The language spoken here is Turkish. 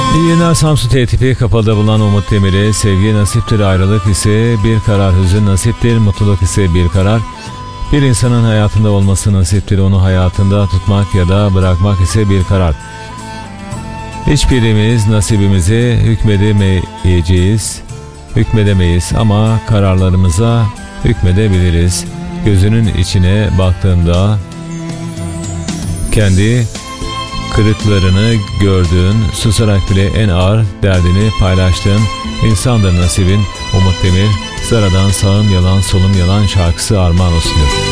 İyi günler. Samsun T-tipi kapalıda bulunan Umut Demir'i. Sevgi nasiptir, ayrılık ise bir karar. Hüzün nasiptir, mutluluk ise bir karar. Bir insanın hayatında olması nasiptir, onu hayatında tutmak ya da bırakmak ise bir karar. Hiçbirimiz nasibimize hükmedemeyiz ama kararlarımıza hükmedebiliriz. Gözünün içine baktığımda kendi kırıklarını gördüğün, susarak bile en ağır derdini paylaştığın insandır nasibin. Umut Demir, Zara'dan sağım yalan solum yalan şarkısı armağan olsun diyor.